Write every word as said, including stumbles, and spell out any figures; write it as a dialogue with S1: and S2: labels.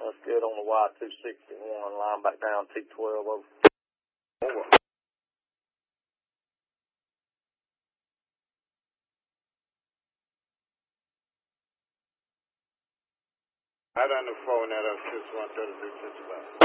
S1: That's good on the Y two sixty-one, line back down T twelve over. Over.
S2: Right on the phone at us, six one thirty-three fifty-five.